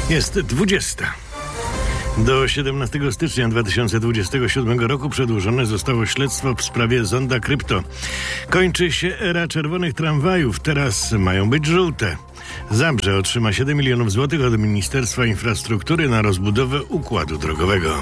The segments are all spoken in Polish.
Jest 20. Do 17 stycznia 2027 roku przedłużone zostało śledztwo w sprawie Zonda Krypto. Kończy się era czerwonych tramwajów, teraz mają być żółte. Zabrze otrzyma 7 milionów złotych od Ministerstwa Infrastruktury na rozbudowę układu drogowego.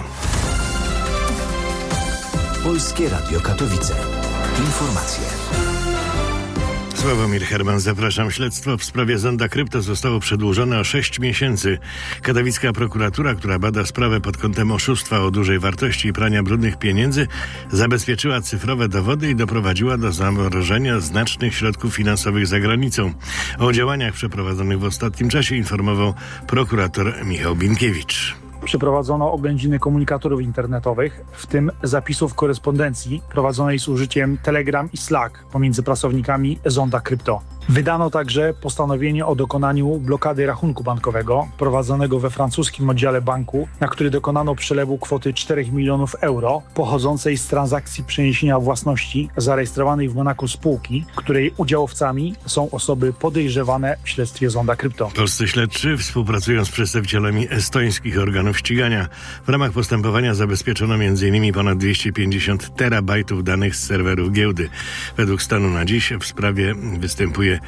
Polskie Radio Katowice. Informacje. Sławomir Herman, zapraszam. Śledztwo w sprawie Zonda Krypto zostało przedłużone o 6 miesięcy. Katowicka prokuratura, która bada sprawę pod kątem oszustwa o dużej wartości i prania brudnych pieniędzy, zabezpieczyła cyfrowe dowody i doprowadziła do zamrożenia znacznych środków finansowych za granicą. O działaniach przeprowadzonych w ostatnim czasie informował prokurator Michał Binkiewicz. Przeprowadzono oględziny komunikatorów internetowych, w tym zapisów korespondencji prowadzonej z użyciem Telegram i Slack pomiędzy pracownikami Zonda Krypto. Wydano także postanowienie o dokonaniu blokady rachunku bankowego prowadzonego we francuskim oddziale banku, na który dokonano przelewu kwoty 4 milionów euro pochodzącej z transakcji przeniesienia własności zarejestrowanej w Monaco spółki, której udziałowcami są osoby podejrzewane w śledztwie Zonda Krypto. Polscy śledczy współpracują z przedstawicielami estońskich organów ścigania. W ramach postępowania zabezpieczono m.in. ponad 250 terabajtów danych z serwerów giełdy. Według stanu na dziś w sprawie występuje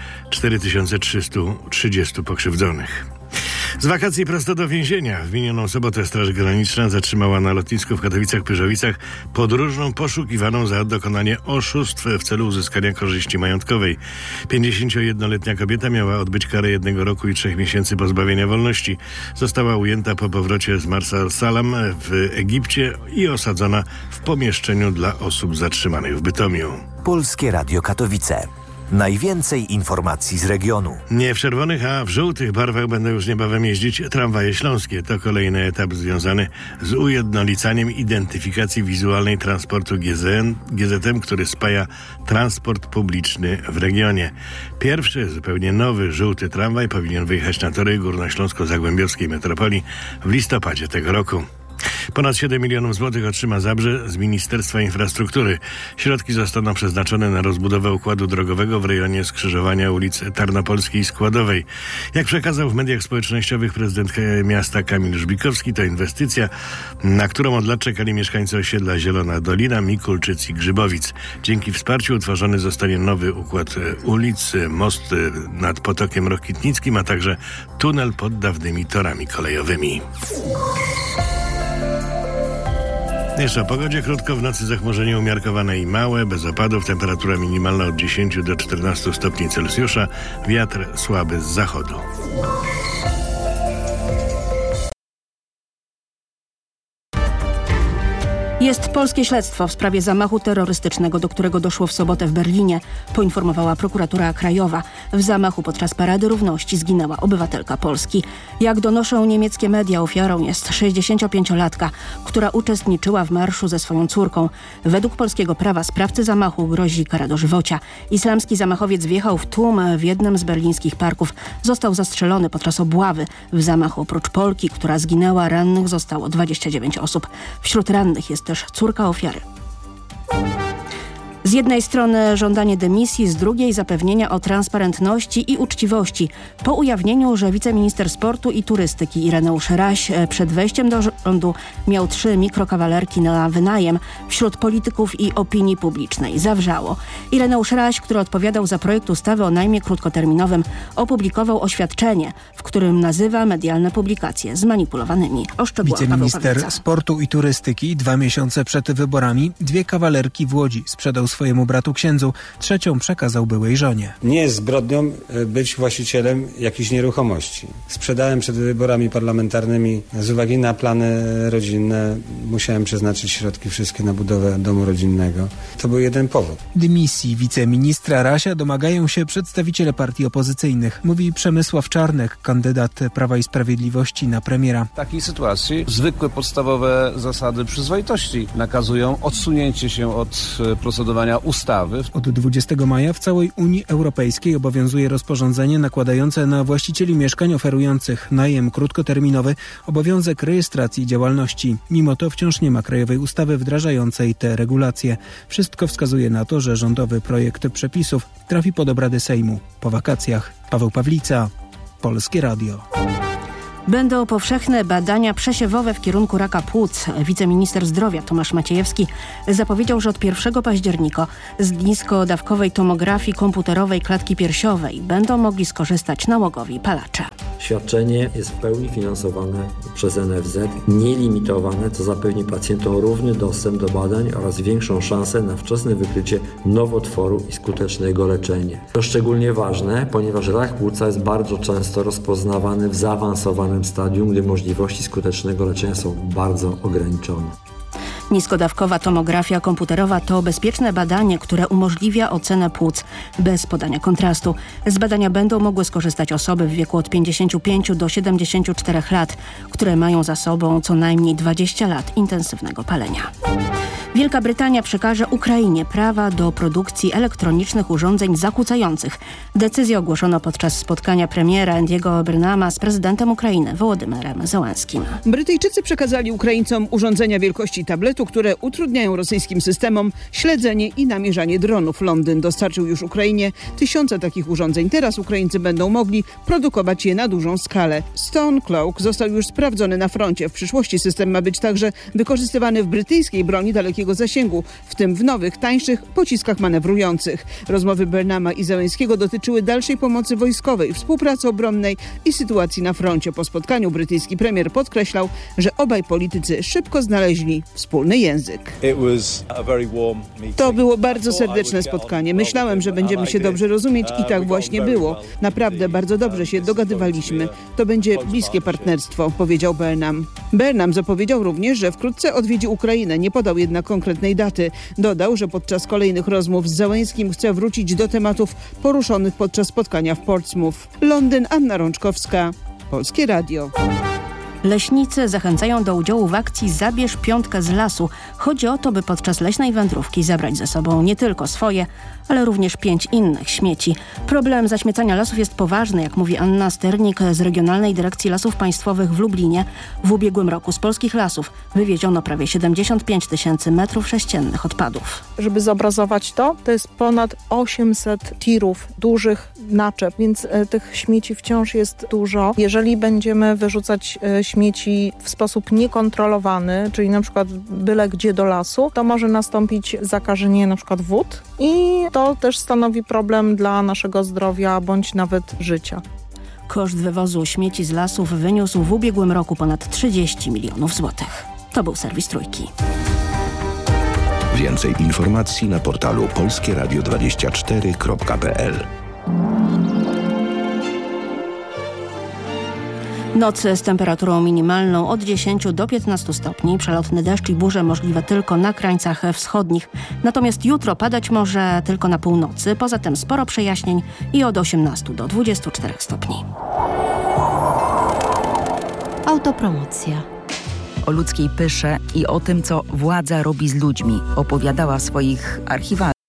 4330 pokrzywdzonych. Z wakacji prosto do więzienia. W minioną sobotę Straż Graniczna zatrzymała na lotnisku w Katowicach-Pyrzowicach podróżną poszukiwaną za dokonanie oszustw w celu uzyskania korzyści majątkowej. 51-letnia kobieta miała odbyć karę 1 roku i 3 miesięcy pozbawienia wolności. Została ujęta po powrocie z Mars al-Salam w Egipcie i osadzona w pomieszczeniu dla osób zatrzymanych w Bytomiu. Polskie Radio Katowice. Najwięcej informacji z regionu. Nie w czerwonych, a w żółtych barwach będą już niebawem jeździć tramwaje śląskie. To kolejny etap związany z ujednolicaniem identyfikacji wizualnej transportu GZM, który spaja transport publiczny w regionie. Pierwszy, zupełnie nowy, żółty tramwaj powinien wyjechać na tory górnośląsko-zagłębiowskiej metropolii w listopadzie tego roku. Ponad 7 milionów złotych otrzyma Zabrze z Ministerstwa Infrastruktury. Środki zostaną przeznaczone na rozbudowę układu drogowego w rejonie skrzyżowania ulic Tarnopolskiej i Składowej. Jak przekazał w mediach społecznościowych prezydent miasta Kamil Żbikowski, to inwestycja, na którą od lat czekali mieszkańcy osiedla Zielona Dolina, Mikulczyc i Grzybowic. Dzięki wsparciu utworzony zostanie nowy układ ulic, most nad Potokiem Rokitnickim, a także tunel pod dawnymi torami kolejowymi. Jeszcze o pogodzie. Krótko w nocy zachmurzenie umiarkowane i małe, bez opadów. Temperatura minimalna od 10 do 14 stopni Celsjusza. Wiatr słaby z zachodu. Jest polskie śledztwo w sprawie zamachu terrorystycznego, do którego doszło w sobotę w Berlinie, poinformowała prokuratura krajowa. W zamachu podczas Parady Równości zginęła obywatelka Polski. Jak donoszą niemieckie media, ofiarą jest 65-latka, która uczestniczyła w marszu ze swoją córką. Według polskiego prawa sprawcy zamachu grozi kara dożywocia. Islamski zamachowiec wjechał w tłum w jednym z berlińskich parków. Został zastrzelony podczas obławy. W zamachu oprócz Polki, która zginęła, rannych zostało 29 osób. Wśród rannych jest też córka ofiary. Z jednej strony żądanie dymisji, z drugiej zapewnienia o transparentności i uczciwości. Po ujawnieniu, że wiceminister sportu i turystyki Ireneusz Raś przed wejściem do rządu miał 3 mikrokawalerki na wynajem, wśród polityków i opinii publicznej zawrzało. Ireneusz Raś, który odpowiadał za projekt ustawy o najmie krótkoterminowym, opublikował oświadczenie, w którym nazywa medialne publikacje zmanipulowanymi. Wiceminister sportu i turystyki 2 miesiące przed wyborami 2 kawalerki w Łodzi sprzedał swojemu bratu księdzu, 3 przekazał byłej żonie. Nie jest zbrodnią być właścicielem jakiejś nieruchomości. Sprzedałem przed wyborami parlamentarnymi z uwagi na plany rodzinne. Musiałem przeznaczyć środki wszystkie na budowę domu rodzinnego. To był jeden powód. Dymisji wiceministra Rasia domagają się przedstawiciele partii opozycyjnych, mówi Przemysław Czarnek, kandydat Prawa i Sprawiedliwości na premiera. W takiej sytuacji zwykłe podstawowe zasady przyzwoitości nakazują odsunięcie się od procedowania ustawy. Od 20 maja w całej Unii Europejskiej obowiązuje rozporządzenie nakładające na właścicieli mieszkań oferujących najem krótkoterminowy obowiązek rejestracji działalności. Mimo to wciąż nie ma krajowej ustawy wdrażającej te regulacje. Wszystko wskazuje na to, że rządowy projekt przepisów trafi pod obrady Sejmu. Po wakacjach Paweł Pawlica, Polskie Radio. Będą powszechne badania przesiewowe w kierunku raka płuc. Wiceminister zdrowia Tomasz Maciejewski zapowiedział, że od 1 października z nisko-dawkowej tomografii komputerowej klatki piersiowej będą mogli skorzystać nałogowi palacze. Świadczenie jest w pełni finansowane przez NFZ, nielimitowane, co zapewni pacjentom równy dostęp do badań oraz większą szansę na wczesne wykrycie nowotworu i skutecznego leczenia. To szczególnie ważne, ponieważ rak płuca jest bardzo często rozpoznawany w zaawansowanym stadium, gdy możliwości skutecznego leczenia są bardzo ograniczone. Nisko-dawkowa tomografia komputerowa to bezpieczne badanie, które umożliwia ocenę płuc bez podania kontrastu. Z badania będą mogły skorzystać osoby w wieku od 55 do 74 lat, które mają za sobą co najmniej 20 lat intensywnego palenia. Wielka Brytania przekaże Ukrainie prawa do produkcji elektronicznych urządzeń zakłócających. Decyzję ogłoszono podczas spotkania premiera Andiego Burnhama z prezydentem Ukrainy Wołodymyrem Zełenskim. Brytyjczycy przekazali Ukraińcom urządzenia wielkości tabletu, które utrudniają rosyjskim systemom śledzenie i namierzanie dronów. Londyn dostarczył już Ukrainie tysiące takich urządzeń. Teraz Ukraińcy będą mogli produkować je na dużą skalę. Stone Cloak został już sprawdzony na froncie. W przyszłości system ma być także wykorzystywany w brytyjskiej broni dalekiego zasięgu, w tym w nowych, tańszych pociskach manewrujących. Rozmowy Burnhama i Zełenskiego dotyczyły dalszej pomocy wojskowej, współpracy obronnej i sytuacji na froncie. Po spotkaniu brytyjski premier podkreślał, że obaj politycy szybko znaleźli wspólny język. To było bardzo serdeczne spotkanie. Myślałem, że będziemy się dobrze rozumieć i tak właśnie było. Naprawdę bardzo dobrze się dogadywaliśmy. To będzie bliskie partnerstwo, powiedział Burnham. Burnham zapowiedział również, że wkrótce odwiedzi Ukrainę. Nie podał jednak konkretnej daty. Dodał, że podczas kolejnych rozmów z Zełenskim chce wrócić do tematów poruszonych podczas spotkania w Portsmouth. Londyn, Anna Rączkowska, Polskie Radio. Leśnicy zachęcają do udziału w akcji Zabierz piątkę z lasu. Chodzi o to, by podczas leśnej wędrówki zabrać ze sobą nie tylko swoje, ale również 5 innych śmieci. Problem zaśmiecania lasów jest poważny, jak mówi Anna Sternik z Regionalnej Dyrekcji Lasów Państwowych w Lublinie. W ubiegłym roku z polskich lasów wywieziono prawie 75 000 metrów sześciennych odpadów. Żeby zobrazować to jest ponad 800 tirów, dużych naczep, więc tych śmieci wciąż jest dużo. Jeżeli będziemy wyrzucać śmieci w sposób niekontrolowany, czyli na przykład byle gdzie do lasu, to może nastąpić zakażenie na przykład wód i to też stanowi problem dla naszego zdrowia bądź nawet życia. Koszt wywozu śmieci z lasów wyniósł w ubiegłym roku ponad 30 milionów złotych. To był serwis Trójki. Więcej informacji na portalu polskieradio24.pl. Noc z temperaturą minimalną od 10 do 15 stopni. Przelotny deszcz i burze możliwe tylko na krańcach wschodnich. Natomiast jutro padać może tylko na północy. Poza tym sporo przejaśnień i od 18 do 24 stopni. Autopromocja. O ludzkiej pysze i o tym, co władza robi z ludźmi, opowiadała w swoich archiwach